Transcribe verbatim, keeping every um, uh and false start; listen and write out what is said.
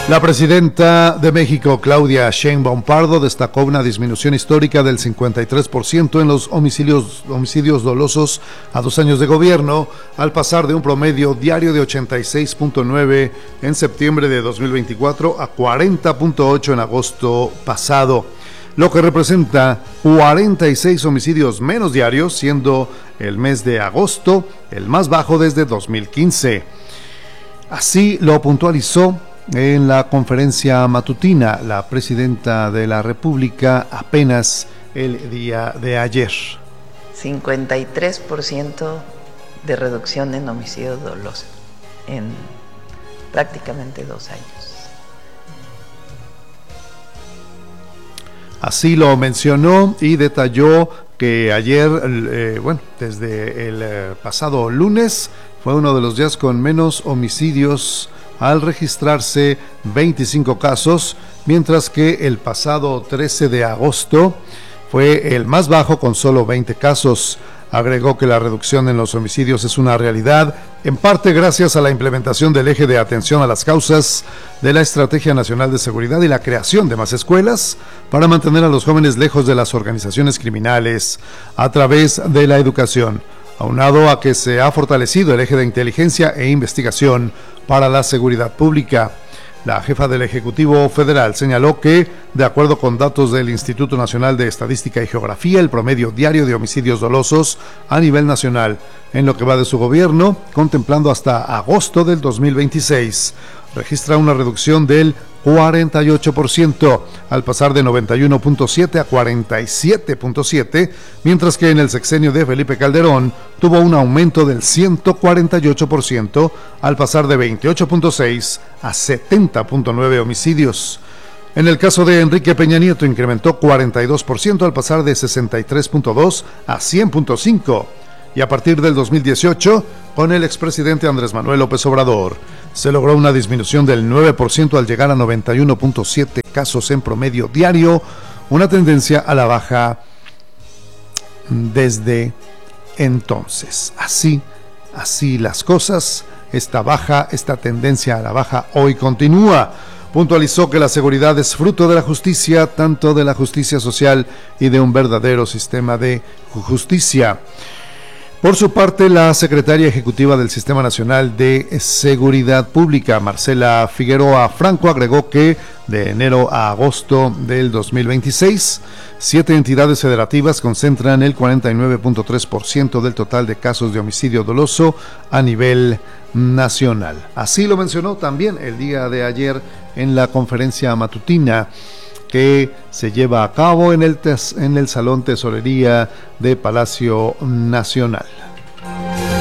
La presidenta de México, Claudia Sheinbaum Pardo, destacó una disminución histórica del cincuenta y tres por ciento en los homicidios, homicidios dolosos a dos años de gobierno, al pasar de un promedio diario de ochenta y seis punto nueve en septiembre de dos mil veinticuatro a cuarenta punto ocho en agosto pasado, lo que representa cuarenta y seis homicidios menos diarios, siendo el mes de agosto el más bajo desde dos mil quince. Así lo puntualizó en la conferencia matutina la presidenta de la República apenas el día de ayer. cincuenta y tres por ciento de reducción en homicidios dolosos en prácticamente dos años. Así lo mencionó y detalló que ayer, eh, bueno, desde el eh, pasado lunes, fue uno de los días con menos homicidios al registrarse veinticinco casos, mientras que el pasado trece de agosto fue el más bajo con solo veinte casos. Agregó que la reducción en los homicidios es una realidad, en parte gracias a la implementación del eje de atención a las causas de la Estrategia Nacional de Seguridad y la creación de más escuelas para mantener a los jóvenes lejos de las organizaciones criminales a través de la educación, aunado a que se ha fortalecido el eje de inteligencia e investigación para la seguridad pública. La jefa del Ejecutivo Federal señaló que, de acuerdo con datos del Instituto Nacional de Estadística y Geografía, el promedio diario de homicidios dolosos a nivel nacional, en lo que va de su gobierno, contemplando hasta agosto del dos mil veintiséis, registra una reducción del cuarenta y ocho por ciento, al pasar de noventa y uno punto siete a cuarenta y siete punto siete, mientras que en el sexenio de Felipe Calderón tuvo un aumento del ciento cuarenta y ocho por ciento, al pasar de veintiocho punto seis a setenta punto nueve homicidios. En el caso de Enrique Peña Nieto incrementó cuarenta y dos por ciento al pasar de sesenta y tres punto dos a cien punto cinco. Y a partir del dos mil dieciocho, con el expresidente Andrés Manuel López Obrador, se logró una disminución del nueve por ciento al llegar a noventa y uno punto siete casos en promedio diario, una tendencia a la baja desde entonces. Así, así las cosas, esta baja, esta tendencia a la baja hoy continúa. Puntualizó que la seguridad es fruto de la justicia, tanto de la justicia social y de un verdadero sistema de justicia. Por su parte, la secretaria ejecutiva del Sistema Nacional de Seguridad Pública, Marcela Figueroa Franco, agregó que de enero a agosto del dos mil veintiséis, siete entidades federativas concentran el cuarenta y nueve punto tres por ciento del total de casos de homicidio doloso a nivel nacional. Así lo mencionó también el día de ayer en la conferencia matutina que se lleva a cabo en el, tes, en el Salón Tesorería de Palacio Nacional.